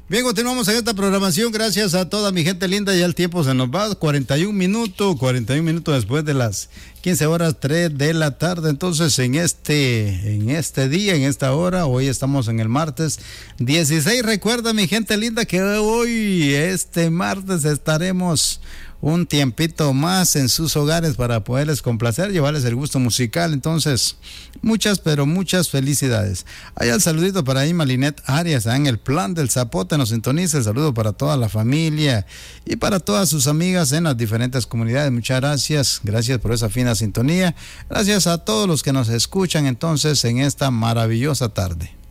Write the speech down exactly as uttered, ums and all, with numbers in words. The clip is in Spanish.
Bien, continuamos en esta programación. Gracias a toda mi gente linda. Ya el tiempo se nos va. cuarenta y un minutos, cuarenta y un minutos después de las quince horas, tres de la tarde. Entonces, en este, en este día, en esta hora, hoy estamos en el martes dieciséis. Recuerda, mi gente linda, que hoy, este martes, estaremos un tiempito más en sus hogares para poderles complacer, llevarles el gusto musical. Entonces, muchas, pero muchas felicidades. Hay el saludito para Ima Linet Arias, en el Plan del Zapote, nos sintoniza. El saludo para toda la familia y para todas sus amigas en las diferentes comunidades. Muchas gracias, gracias por esa fina sintonía. Gracias a todos los que nos escuchan entonces en esta maravillosa tarde.